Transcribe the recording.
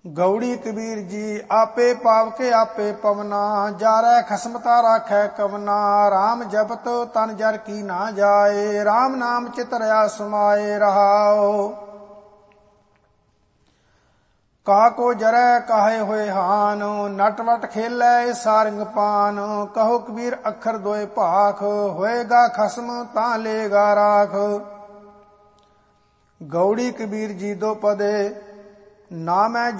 ਗੌੜੀ ਕਬੀਰ ਜੀ ਆਪੇ ਪਾਵਕੇ ਆਪੇ ਪਵਨਾ, ਜਾਰੈ ਖਸਮਤਾ ਰਾਖੈ ਕਵਨਾ। ਰਾਮ ਜਪਤ ਤਨ ਜਰ ਕੀ ਨਾ ਜਾਏ, ਰਾਮ ਨਾਮ ਚਿਤ ਰਿਆ ਸਮਾਏ ਰਹਾਓ। ਕਾਕੋ ਜਰੈ ਕਾਹੇ ਹੋਏ ਹਾਨ, ਨਟਵਟ ਖੇਲੈ ਸਾਰੰਗ ਪਾਨ। ਕਹੋ ਕਬੀਰ ਅੱਖਰ ਦੋਏ ਭਾਖ, ਹੋਏਗਾ ਖਸਮ ਤਾਂ ਲੇਗਾ ਰਾਖ। ਗੌੜੀ ਕਬੀਰ ਜੀ ਦੋ ਪਦੇ, ਨਾਮੈ